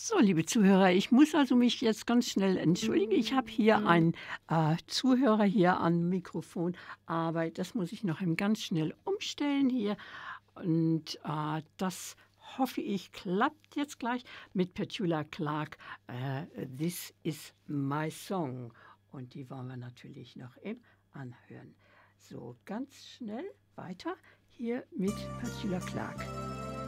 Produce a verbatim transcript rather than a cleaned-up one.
So, liebe Zuhörer, ich muss also mich jetzt ganz schnell entschuldigen. Ich habe hier einen äh, Zuhörer hier am Mikrofon, aber das muss ich noch eben ganz schnell umstellen hier. Und äh, das hoffe ich klappt jetzt gleich mit Petula Clark. Äh, This is my song. Und die wollen wir natürlich noch eben anhören. So, ganz schnell weiter hier mit Petula Clark.